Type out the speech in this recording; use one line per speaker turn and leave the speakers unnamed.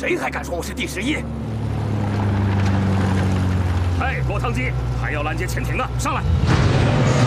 谁还敢说我是第11？
哎，落汤鸡，还要拦截潜艇呢，上来！